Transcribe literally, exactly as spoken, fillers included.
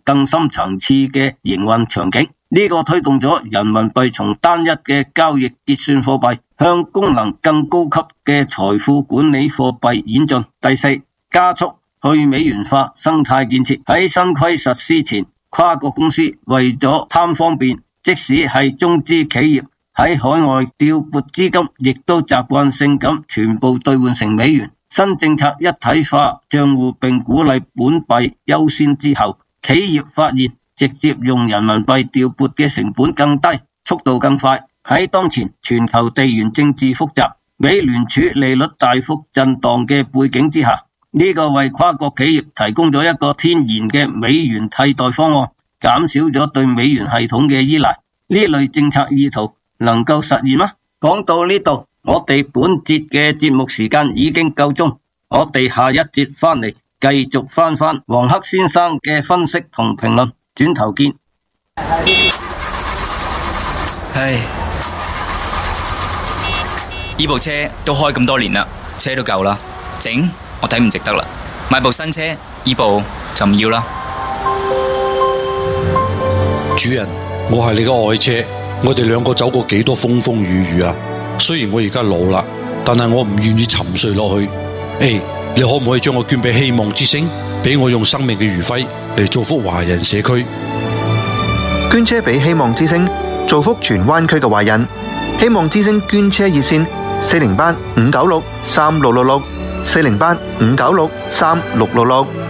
更深層次嘅營運場景。呢個推動咗人民幣從單一嘅交易結算貨幣向功能更高級嘅財富管理貨幣演進。第四，加速去美元化生態建設。喺新規實施前，跨國公司為咗貪方便，即使係中資企業喺海外調撥資金，亦都習慣性咁全部兌換成美元。新政策一體化賬戶並鼓勵本幣優先之後，企業發現直接用人民幣調撥嘅成本更低，速度更快。喺當前全球地緣政治複雜、美聯儲利率大幅震盪嘅背景之下，呢個為跨國企業提供咗一個天然嘅美元替代方案，減少咗對美元系統嘅依賴。呢類政策意圖能夠實現嗎？講到呢度，我哋本節嘅節目時間已經夠鐘，我哋下一節翻嚟繼續翻翻黃黑先生嘅分析同評論，轉頭見。 唉，呢部車都開咁多年啦，車都舊啦，整我睇唔值得啦，買部新車，呢部就唔要啦。 主人，我係你嘅愛車，我哋兩個走過幾多風風雨雨啊！雖然我而家老啦，但係我唔願意沉睡落去。誒，你可唔可以將我捐俾希望之星，俾我用生命嘅餘暉嚟造福華人社區？ 捐車俾希望之星，造福荃灣區嘅華人。希望之星捐車熱線：四零八五九六三六六六，四零八五九六三六六六。